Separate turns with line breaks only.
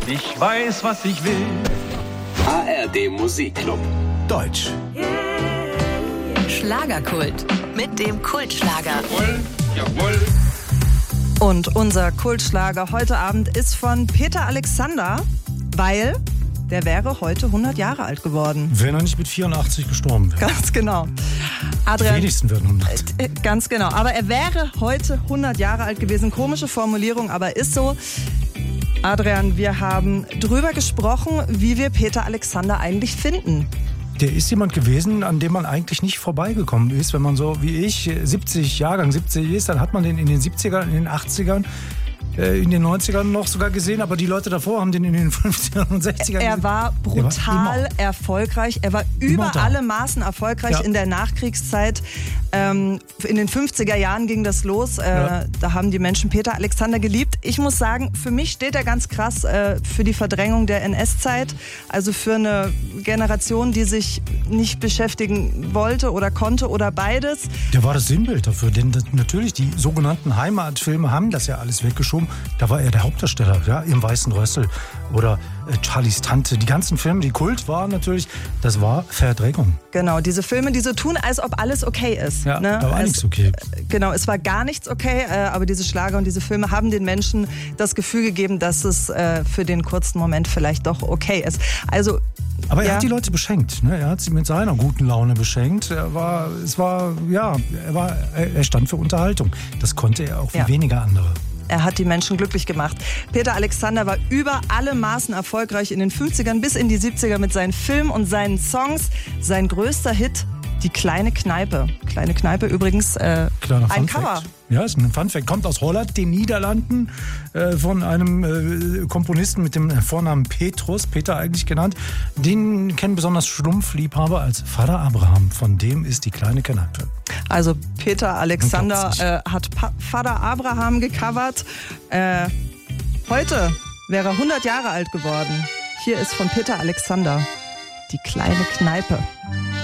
Ich weiß, was ich will.
ARD Musikclub. Deutsch.
Schlagerkult mit dem Kultschlager.
Jawohl, jawohl.
Und unser Kultschlager heute Abend ist von Peter Alexander, weil der wäre heute 100 Jahre alt geworden.
Wenn er nicht mit 84 gestorben wäre.
Ganz genau.
Die
Adrian,
wenigsten werden 100.
Ganz genau. Aber er wäre heute 100 Jahre alt gewesen. Komische Formulierung, aber ist so. Adrian, wir haben drüber gesprochen, wie wir Peter Alexander eigentlich finden.
Der ist jemand gewesen, an dem man eigentlich nicht vorbeigekommen ist. Wenn man so wie ich, Jahrgang 70 ist, dann hat man den in den 70ern, in den 80ern, in den 90ern noch sogar gesehen. Aber die Leute davor haben den in den 50ern und 60ern gesehen.
Er war brutal erfolgreich. Er war über alle Maßen erfolgreich in der Nachkriegszeit. In den 50er Jahren ging das los. Da haben die Menschen Peter Alexander geliebt. Ich muss sagen, für mich steht er ganz krass für die Verdrängung der NS-Zeit. Also für eine Generation, die sich nicht beschäftigen wollte oder konnte oder beides.
Der war das Sinnbild dafür. Denn natürlich, die sogenannten Heimatfilme haben das ja alles weggeschoben. Da war er der Hauptdarsteller, ja, im Weißen Rössel oder Charlies Tante. Die ganzen Filme, die Kult waren natürlich, das war Verdrängung.
Genau, diese Filme, die so tun, als ob alles okay ist.
Ja,
ne?
da war nichts okay.
Genau, es war gar nichts okay, aber diese Schlager und diese Filme haben den Menschen das Gefühl gegeben, dass es für den kurzen Moment vielleicht doch okay ist. Also,
aber er hat die Leute beschenkt, ne? Er hat sie mit seiner guten Laune beschenkt. Er stand für Unterhaltung. Das konnte er auch wie weniger andere.
Er hat die Menschen glücklich gemacht. Peter Alexander war über alle Maßen erfolgreich in den 50ern bis in die 70er mit seinen Filmen und seinen Songs. Sein größter Hit, Die kleine Kneipe. Kleine Kneipe übrigens ein Cover.
Ja, ist ein Funfact. Kommt aus Holland, den Niederlanden, von einem Komponisten mit dem Vornamen Petrus, Peter eigentlich genannt. Den kennen besonders Schlumpfliebhaber als Vater Abraham. Von dem ist Die kleine Kneipe.
Also Peter Alexander hat Vater Abraham gecovert. Heute wäre er 100 Jahre alt geworden. Hier ist von Peter Alexander Die kleine Kneipe.